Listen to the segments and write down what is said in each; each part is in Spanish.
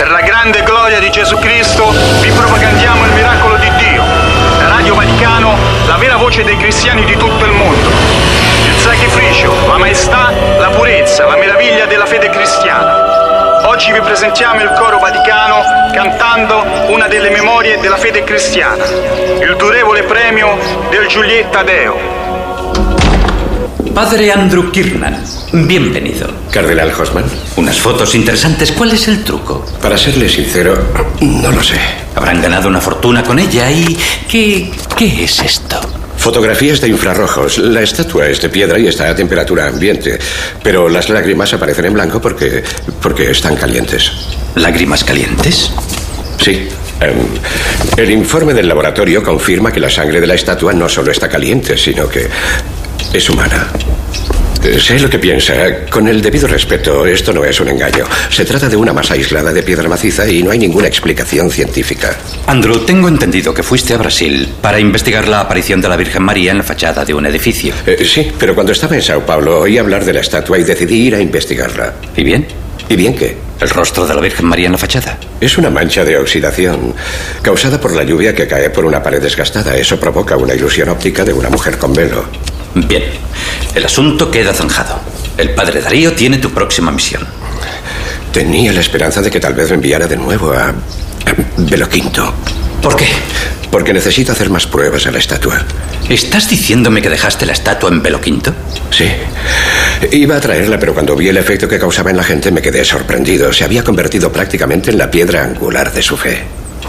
Per la grande gloria di Gesù Cristo vi propagandiamo il miracolo di Dio. Radio Vaticano, la vera voce dei cristiani di tutto il mondo. Il sacrificio, la maestà, la purezza, la meraviglia della fede cristiana. Oggi vi presentiamo il coro Vaticano cantando una delle memorie della fede cristiana, il durevole premio del Giulietta Deo. Padre Andrew Kiernan, bienvenido. Cardenal Hosman. Unas fotos interesantes. ¿Cuál es el truco? Para serle sincero, no lo sé. Habrán ganado una fortuna con ella y... ¿Qué es esto? Fotografías de infrarrojos. La estatua es de piedra y está a temperatura ambiente. Pero las lágrimas aparecen en blanco porque están calientes. ¿Lágrimas calientes? Sí. El informe del laboratorio confirma que la sangre de la estatua no solo está caliente, sino que es humana. Sé lo que piensa. Con el debido respeto, esto no es un engaño. Se trata de una masa aislada de piedra maciza y no hay ninguna explicación científica. Andrew, tengo entendido que fuiste a Brasil para investigar la aparición de la Virgen María en la fachada de un edificio. Sí, pero cuando estaba en Sao Paulo oí hablar de la estatua y decidí ir a investigarla. ¿Y bien? ¿Y bien qué? ¿El rostro de la Virgen María en la fachada? Es una mancha de oxidación causada por la lluvia que cae por una pared desgastada. Eso provoca una ilusión óptica de una mujer con velo. Bien, el asunto queda zanjado. El padre Darío tiene tu próxima misión. Tenía la esperanza de que tal vez me enviara de nuevo a Beloquinto. ¿Por qué? Porque necesito hacer más pruebas a la estatua. ¿Estás diciéndome que dejaste la estatua en Beloquinto? Sí. Iba a traerla, pero cuando vi el efecto que causaba en la gente me quedé sorprendido. Se había convertido prácticamente en la piedra angular de su fe.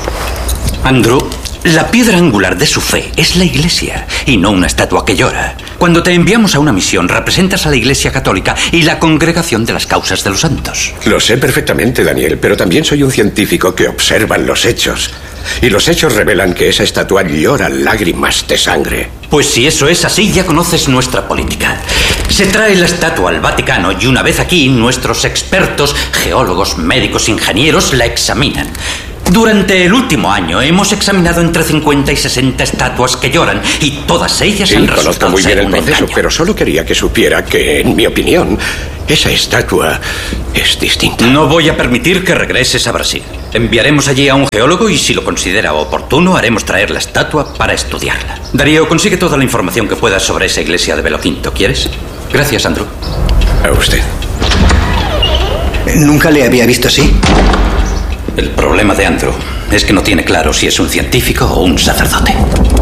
Andrew, la piedra angular de su fe es la Iglesia y no una estatua que llora. Cuando te enviamos a una misión, representas a la Iglesia Católica y la Congregación de las Causas de los Santos. Lo sé perfectamente, Daniel, pero también soy un científico que observa los hechos. Y los hechos revelan que esa estatua llora lágrimas de sangre. Pues si eso es así, ya conoces nuestra política. Se trae la estatua al Vaticano y una vez aquí, nuestros expertos, geólogos, médicos, ingenieros, la examinan. Durante el último año hemos examinado entre 50 y 60 estatuas que lloran y todas ellas han resultado conozco muy bien el proceso, engaño. pero solo quería que supiera que, en mi opinión, esa estatua es distinta. No voy a permitir que regreses a Brasil. Enviaremos allí a un geólogo y, si lo considera oportuno, haremos traer la estatua para estudiarla. Darío, consigue toda la información que puedas sobre esa iglesia de Beloquinto. ¿Quieres? Gracias, Andrew. A usted. Nunca le había visto así. El problema de Andrew es que no tiene claro si es un científico o un sacerdote.